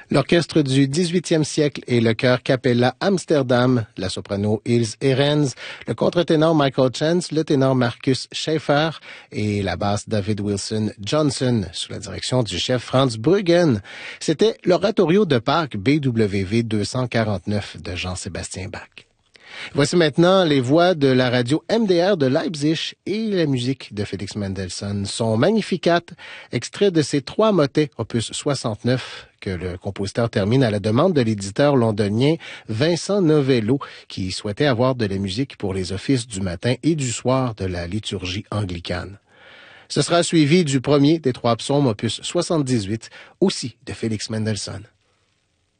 L'orchestre du 18e siècle et le chœur Capella Amsterdam, la soprano Ilse Ehrens, le contre-ténor Michael Chance, le ténor Marcus Schaeffer et la basse David Wilson Johnson sous la direction du chef Franz Bruggen. C'était l'oratorio de Pâques BWV 249 de Jean-Sébastien Bach. Voici maintenant les voix de la radio MDR de Leipzig et la musique de Félix Mendelssohn, son Magnificat, extrait de ses 3 motets, opus 69, que le compositeur termine à la demande de l'éditeur londonien Vincent Novello, qui souhaitait avoir de la musique pour les offices du matin et du soir de la liturgie anglicane. Ce sera suivi du premier des 3 psaumes, opus 78, aussi de Félix Mendelssohn.